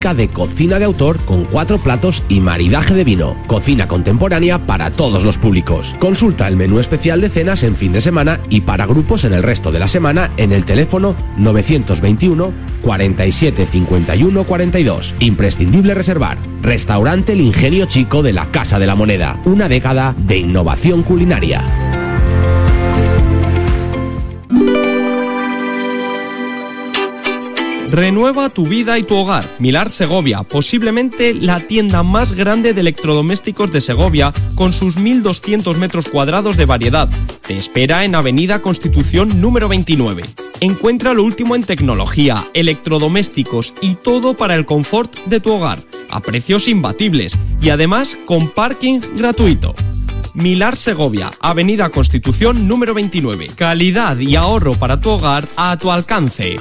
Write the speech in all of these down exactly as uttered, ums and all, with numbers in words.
de cocina de autor con cuatro platos y maridaje de vino. Cocina contemporánea para todos los públicos. Consulta el menú especial de cenas en fin de semana y para grupos en el resto de la semana en el teléfono novecientos veintiuno, cuarenta y siete, cincuenta y uno, cuarenta y dos. Imprescindible reservar. Restaurante El Ingenio Chico de la Casa de la Moneda. Una década de innovación culinaria. Renueva tu vida y tu hogar. Milar Segovia, posiblemente la tienda más grande de electrodomésticos de Segovia, con sus mil doscientos metros cuadrados de variedad. Te espera en Avenida Constitución número veintinueve. Encuentra lo último en tecnología, electrodomésticos y todo para el confort de tu hogar, a precios imbatibles y además con parking gratuito. Milar Segovia, Avenida Constitución número veintinueve. Calidad y ahorro para tu hogar a tu alcance.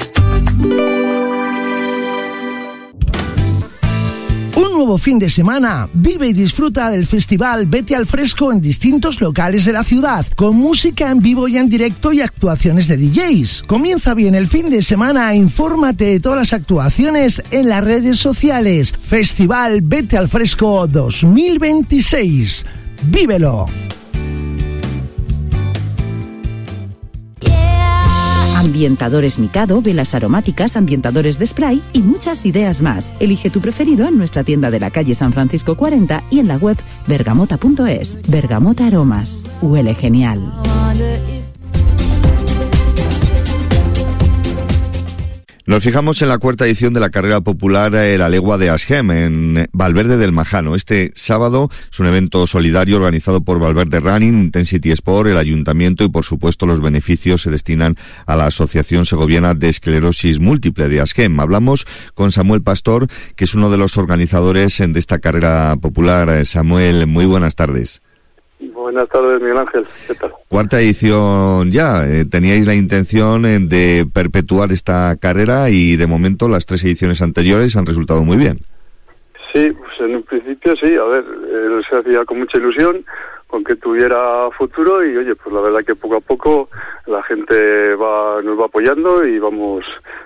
Un nuevo fin de semana. Vive y disfruta del festival Vete al Fresco en distintos locales de la ciudad, con música en vivo y en directo y actuaciones de D Js. Comienza bien el fin de semana. Infórmate de todas las actuaciones en las redes sociales. Festival Vete al Fresco dos mil veintiséis. ¡Vívelo! Ambientadores Mikado, velas aromáticas, ambientadores de spray y muchas ideas más. Elige tu preferido en nuestra tienda de la calle San Francisco cuarenta y en la web bergamota punto es. Bergamota Aromas. Huele genial. Nos fijamos en la cuarta edición de la carrera popular eh, La Legua de Asgem, en Valverde del Majano. Este sábado es un evento solidario organizado por Valverde Running, Intensity Sport, el Ayuntamiento y, por supuesto, los beneficios se destinan a la Asociación Segoviana de Esclerosis Múltiple de Asgem. Hablamos con Samuel Pastor, que es uno de los organizadores de esta carrera popular. Samuel, muy buenas tardes. Buenas tardes, Miguel Ángel. ¿Qué tal? Cuarta edición ya. Eh, teníais la intención eh, de perpetuar esta carrera y de momento las tres ediciones anteriores han resultado muy bien. Sí, pues en un principio sí. A ver, eh, se hacía con mucha ilusión, con que tuviera futuro y oye, pues la verdad que poco a poco la gente va nos va apoyando y vamos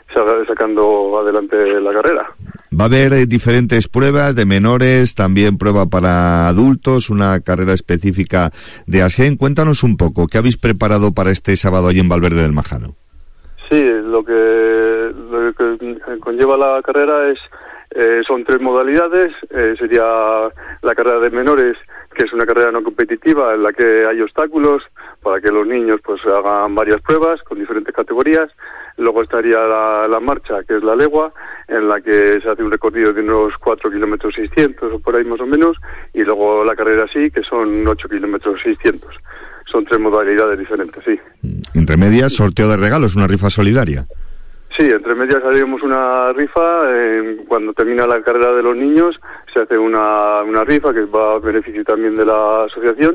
sacando adelante la carrera. Va a haber eh, diferentes pruebas de menores, también prueba para adultos, una carrera específica de Asgem. Cuéntanos un poco, ¿qué habéis preparado para este sábado allí en Valverde del Majano? Sí, lo que, lo que conlleva la carrera es eh, son tres modalidades. Eh, sería la carrera de menores, que es una carrera no competitiva en la que hay obstáculos para que los niños pues hagan varias pruebas con diferentes categorías. Luego estaría la, la marcha, que es la legua, en la que se hace un recorrido de unos cuatro kilómetros seiscientos o por ahí más o menos, y luego la carrera sí, que son ocho kilómetros seiscientos. Son tres modalidades diferentes, sí. Entre medias, sorteo de regalos, una rifa solidaria. Sí, entre medias haríamos una rifa. Eh, cuando termina la carrera de los niños, se hace una, una rifa que va a beneficio también de la asociación,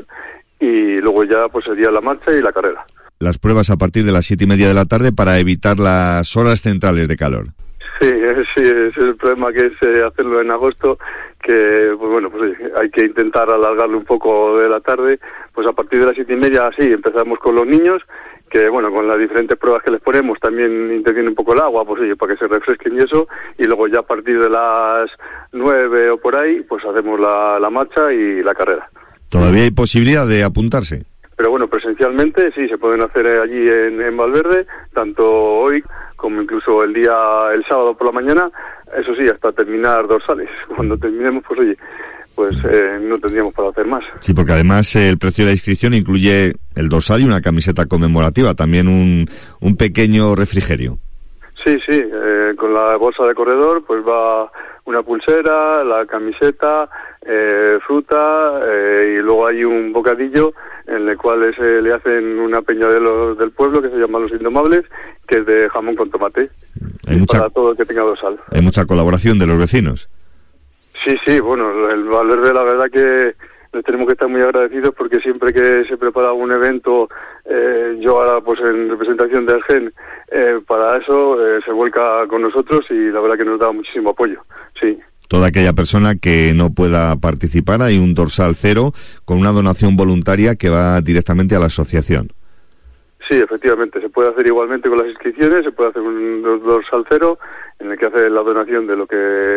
y luego ya pues sería la marcha y la carrera. Las pruebas a partir de las siete y media de la tarde para evitar las horas centrales de calor. Sí, sí, es el problema que es eh, hacerlo en agosto, que pues bueno, pues hay que intentar alargarlo un poco de la tarde. Pues a partir de las siete y media, sí, empezamos con los niños, que bueno, con las diferentes pruebas que les ponemos también interviene un poco el agua, pues oye, para que se refresquen y eso, y luego ya a partir de las nueve o por ahí, pues hacemos la, la marcha y la carrera. ¿Todavía hay posibilidad de apuntarse? Pero bueno, presencialmente sí, se pueden hacer allí en, en Valverde, tanto hoy como incluso el día, el sábado por la mañana, eso sí, hasta terminar dorsales. Cuando terminemos, pues oye, pues eh, no tendríamos para hacer más. Sí, porque además eh, el precio de la inscripción incluye el dorsal y una camiseta conmemorativa, también un, un pequeño refrigerio. Sí, sí, eh, con la bolsa de corredor pues va una pulsera, la camiseta, eh, fruta eh, y luego hay un bocadillo en el cual se le hacen una peña de los, del pueblo que se llama Los Indomables, que es de jamón con tomate, hay mucha, para todo el que tenga dorsal. Hay mucha colaboración de los vecinos. Sí, sí, bueno, el Valverde la verdad que les tenemos que estar muy agradecidos porque siempre que se prepara un evento, eh, yo ahora pues en representación de Asgem, eh, para eso eh, se vuelca con nosotros y la verdad que nos da muchísimo apoyo, sí. Toda aquella persona que no pueda participar, hay un dorsal cero con una donación voluntaria que va directamente a la asociación. Sí, efectivamente, se puede hacer igualmente con las inscripciones, se puede hacer un dorsal cero en el que hace la donación de lo que